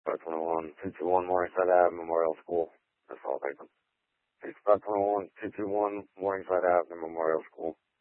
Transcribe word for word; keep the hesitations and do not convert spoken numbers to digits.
five twenty-one, two two one Morningside Ave, Memorial School. That's all, thank you. five twenty-one, two two one Morningside Ave, Memorial School.